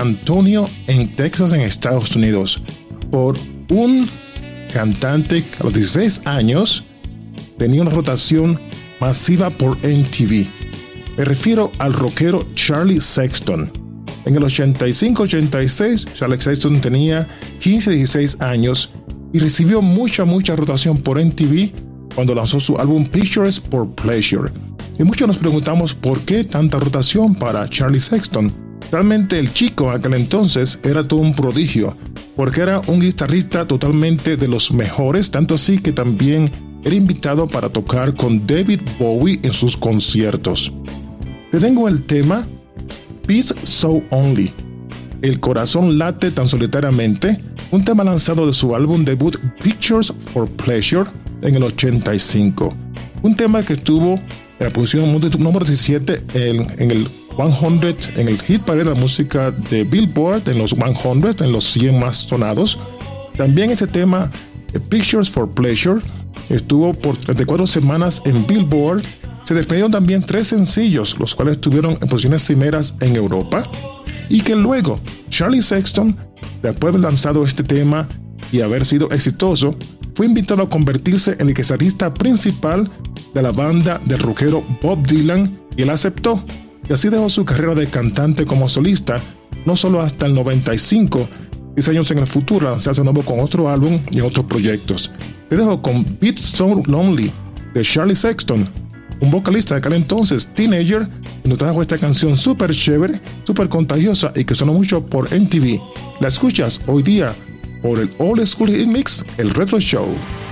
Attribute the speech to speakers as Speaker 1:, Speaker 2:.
Speaker 1: Antonio, en Texas, en Estados Unidos, por un cantante que a los 16 años tenía una rotación masiva por MTV. Me refiero al rockero Charlie Sexton. En el 85-86, Charlie Sexton tenía 15-16 años y recibió mucha rotación por MTV cuando lanzó su álbum Pictures for Pleasure. Y muchos nos preguntamos por qué tanta rotación para Charlie Sexton. Realmente el chico en aquel entonces era todo un prodigio, porque era un guitarrista totalmente de los mejores, tanto así que también era invitado para tocar con David Bowie en sus conciertos. Te tengo el tema Peace So Only, El corazón late tan solitariamente, un tema lanzado de su álbum debut Pictures for Pleasure en el 85. Un tema que estuvo en la posición número 17 en el 100, en el hit parade de la música de Billboard, en los 100, en los 100 más sonados. También este tema, Pictures for Pleasure, estuvo por 34 semanas en Billboard. Se despedieron también 3 sencillos, los cuales estuvieron en posiciones cimeras en Europa. Y que luego Charlie Sexton, después de haber lanzado este tema y haber sido exitoso, fue invitado a convertirse en el guitarrista principal de la banda del rockero Bob Dylan, y él aceptó. Y así dejó su carrera de cantante como solista, no solo hasta el 95, 10 años en el futuro, lanzarse de nuevo con otro álbum y otros proyectos. Te dejo con Beat So Lonely de Charlie Sexton, un vocalista de aquel entonces, teenager, y nos trajo esta canción súper chévere, súper contagiosa y que sonó mucho por MTV. La escuchas hoy día por el Old School Hit Mix, el Retro Show.